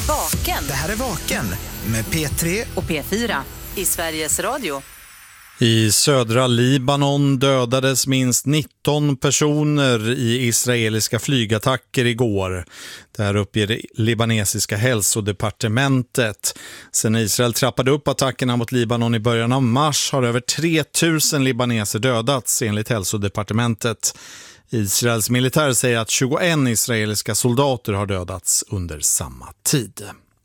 Vaken. Det här är Vaken med P3 och P4 i Sveriges Radio. I södra Libanon dödades minst 19 personer i israeliska flygattacker igår. Det här uppger det libanesiska hälsodepartementet. Sen Israel trappade upp attackerna mot Libanon i början av mars har över 3000 libaneser dödats enligt hälsodepartementet. Israels militär säger att 21 israeliska soldater har dödats under samma tid.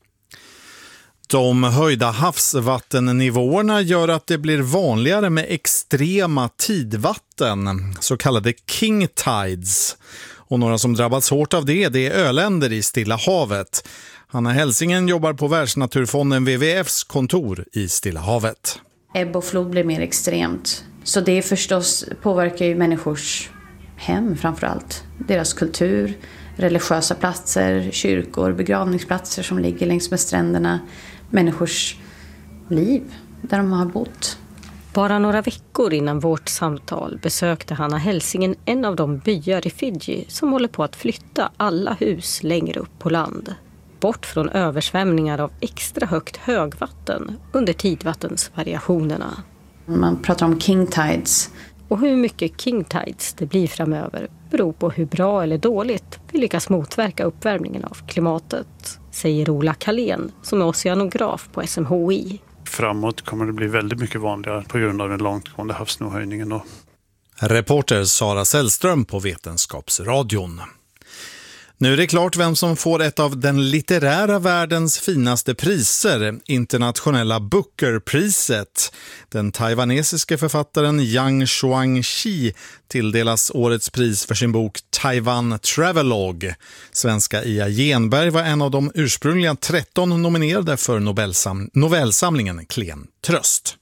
De höjda havsvattennivåerna gör att det blir vanligare med extrema tidvatten, så kallade king tides. Och några som drabbats hårt av det är öländer i Stilla havet. Hanna Hälsingen jobbar på Världsnaturfonden WWFs kontor i Stilla havet. Ebb och flod blir mer extremt. Så det förstås påverkar ju människors hem framförallt. Deras kultur, religiösa platser, kyrkor, begravningsplatser som ligger längs med stränderna. Människors liv där de har bott. Bara några veckor innan vårt samtal besökte Hanna Hälsingen en av de byar i Fiji som håller på att flytta alla hus längre upp på land. Bort från översvämningar av extra högt högvatten under tidvattensvariationerna. Man pratar om king tides. Och hur mycket king tides det blir framöver beror på hur bra eller dåligt vi lyckas motverka uppvärmningen av klimatet, säger Ola Kalén som är oceanograf på SMHI. Framåt kommer det bli väldigt mycket vanligare på grund av den långtgående havsnivåhöjningen. Reporter Sara Sällström på Vetenskapsradion. Nu är det klart vem som får ett av den litterära världens finaste priser, internationella Booker-priset. Den taiwanesiske författaren Yang Xuangqi tilldelas årets pris för sin bok Taiwan Travelogue. Svenska Ia Genberg var en av de ursprungliga 13 nominerade för novellsamlingen Klen tröst.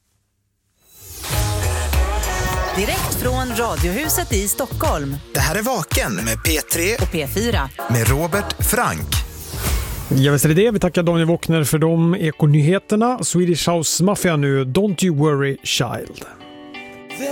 Direkt från Radiohuset i Stockholm. Det här är Vaken med P3 och P4 med Robert Frank. Ja, visst är det. Vi tackar Daniel Wockner för de ekonyheterna. Swedish House Mafia nu, Don't You Worry Child.